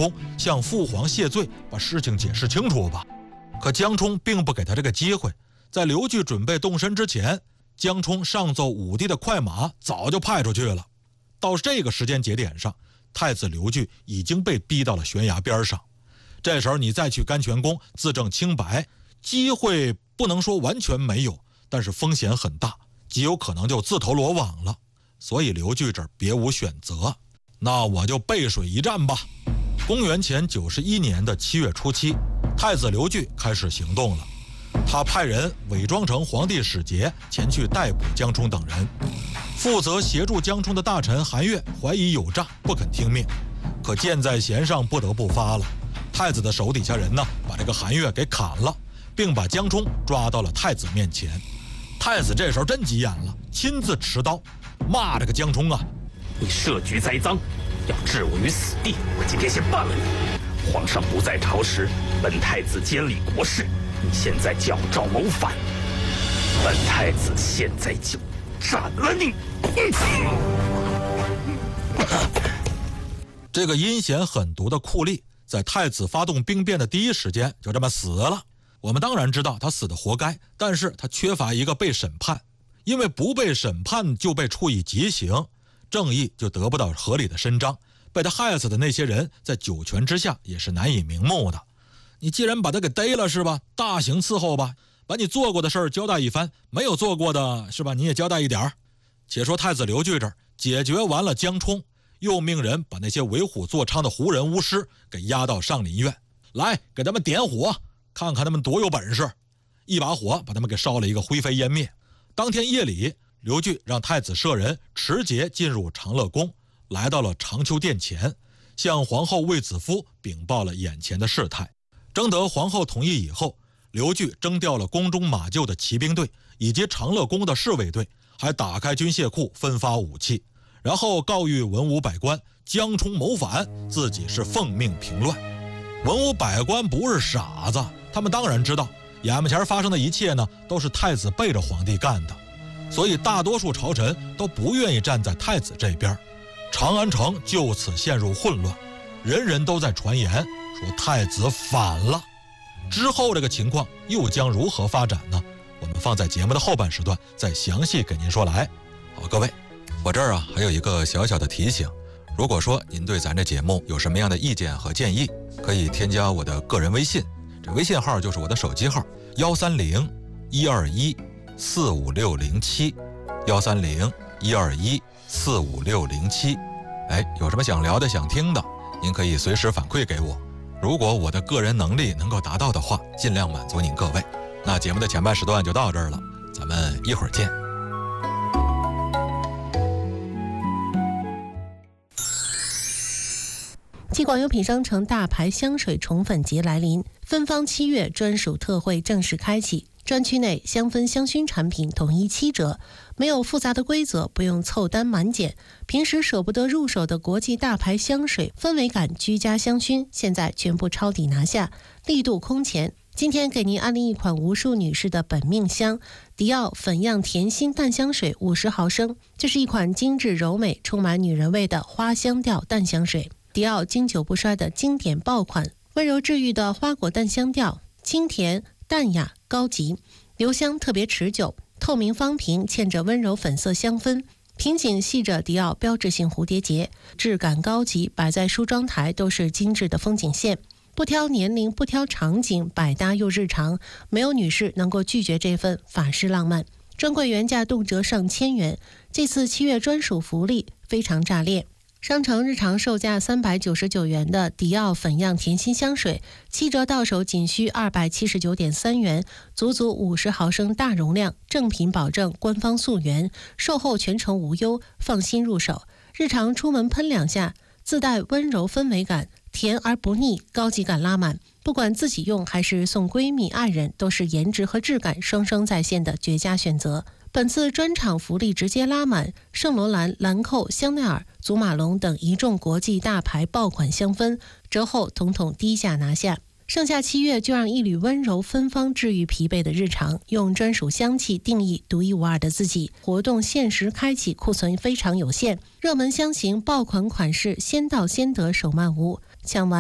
宫向父皇谢罪，把事情解释清楚吧。可江冲并不给他这个机会，在刘据准备动身之前，江冲上奏武帝的快马早就派出去了。到这个时间节点上，太子刘据已经被逼到了悬崖边上。这时候你再去甘泉宫自证清白，机会不能说完全没有，但是风险很大，极有可能就自投罗网了。所以刘据这儿别无选择，那我就背水一战吧。公元前91年的7月初7，太子刘据开始行动了。他派人伪装成皇帝使节前去逮捕江冲等人。负责协助江冲的大臣韩越怀疑有诈，不肯听命，可箭在弦上不得不发了。太子的手底下人呢，把这个韩越给砍了，并把江冲抓到了太子面前。太子这时候真急眼了，亲自持刀骂这个江冲啊：“ 你设局栽赃，要置我于死地，我今天先办了你。皇上不在朝时，本太子监理国事，你现在教诏谋反，本太子现在就斩了你！” 这个阴险狠毒的酷吏在太子发动兵变的第一时间就这么死了。我们当然知道他死的活该，但是他缺乏一个被审判，因为不被审判就被处以极刑，正义就得不到合理的伸张。被他害死的那些人在九泉之下也是难以瞑目的。你既然把他给逮了是吧，大刑伺候吧，把你做过的事儿交代一番，没有做过的是吧，你也交代一点儿。且说太子刘据这儿解决完了江冲，又命人把那些为虎作伥的胡人巫师给押到上林苑，来给他们点火，看看他们多有本事。一把火把他们给烧了一个灰飞烟灭。当天夜里，刘据让太子舍人持节进入长乐宫，来到了长秋殿前，向皇后卫子夫禀报了眼前的事态。征得皇后同意以后，刘据征调了宫中马厩的骑兵队以及长乐宫的侍卫队，还打开军械库分发武器，然后告谕文武百官江冲谋反，自己是奉命平乱。文武百官不是傻子，他们当然知道眼前发生的一切呢，都是太子背着皇帝干的，所以大多数朝臣都不愿意站在太子这边。长安城就此陷入混乱，人人都在传言说太子反了。之后这个情况又将如何发展呢？我们放在节目的后半时段再详细给您说来。好，各位，我这儿还有一个小小的提醒，如果说您对咱这节目有什么样的意见和建议，可以添加我的个人微信，这微信号就是我的手机号130-121-45607 130-121-45607。有什么想聊的想听的，您可以随时反馈给我，如果我的个人能力能够达到的话，尽量满足您各位。那节目的前半时段就到这儿了，咱们一会儿见。 继广优品商城大牌香水宠粉节来临，芬芳7月专属特惠正式开启，专区内香氛香薰产品统一7折，没有复杂的规则，不用凑单满减，平时舍不得入手的国际大牌香水、氛围感居家香薰，现在全部抄底拿下，力度空前。今天给您安利一款无数女士的本命香，迪奥粉漾甜心淡香水50毫升，这是一款精致柔美、充满女人味的花香调淡香水。迪奥经久不衰的经典爆款，温柔治愈的花果淡香调，清甜淡雅高级，留香特别持久，透明方瓶嵌着温柔粉色香氛，瓶颈系着迪奥标志性蝴蝶结，质感高级，摆在梳妆台都是精致的风景线，不挑年龄不挑场景，百搭又日常，没有女士能够拒绝这份法式浪漫。专柜原价动辄上千元，这次7月专属福利非常炸裂。商城日常售价399元的迪奥粉漾甜心香水，7折到手仅需279.3元，足足50毫升大容量，正品保证，官方溯源，售后全程无忧，放心入手。日常出门喷2下，自带温柔氛围感，甜而不腻，高级感拉满。不管自己用还是送闺蜜爱人，都是颜值和质感双双在线的绝佳选择。本次专场福利直接拉满，圣罗兰、兰蔻、香奈儿、祖马龙等一众国际大牌爆款香氛，折后统统低价拿下。盛夏7月就让一缕温柔芬芳治愈疲惫的日常，用专属香气定义独一无二的自己。活动限时开启，库存非常有限，热门香型爆款款式先到先得，手慢无，抢完